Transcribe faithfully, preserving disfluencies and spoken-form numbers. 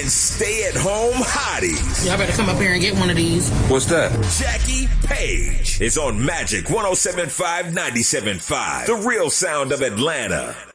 and stay-at-home hotties. Y'all better come up here and get one of these. What's that? Jackie Page is on Magic one oh seven point five, ninety-seven point five. The real sound of Atlanta.